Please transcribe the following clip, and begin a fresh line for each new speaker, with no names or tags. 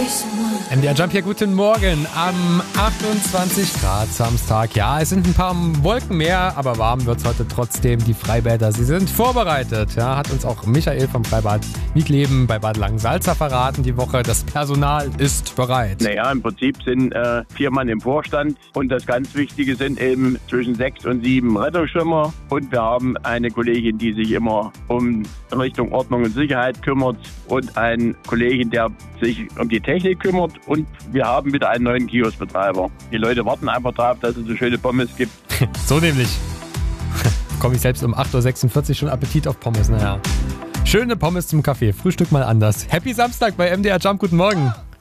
MDR Jump hier, guten Morgen am 28 Grad Samstag. Ja, es sind ein paar Wolken mehr, aber warm wird es heute trotzdem. Die Freibäder, sie sind vorbereitet. Ja, hat uns auch Michael vom Freibad Wiegleben bei Bad Langensalza verraten die Woche. Das Personal ist bereit.
Naja, im Prinzip sind 4 Mann im Vorstand und das ganz Wichtige sind eben zwischen 6 und 7 Rettungsschwimmer. Und wir haben eine Kollegin, die sich immer um Richtung Ordnung und Sicherheit kümmert und einen Kollegen, der sich um die Technik kümmert. Und wir haben wieder einen neuen Kioskbetreiber. Die Leute warten einfach darauf, dass es so schöne Pommes gibt.
So nämlich. Komme ich selbst um 8.46 Uhr schon Appetit auf Pommes. Naja. Schöne Pommes zum Kaffee. Frühstück mal anders. Happy Samstag bei MDR Jump. Guten Morgen.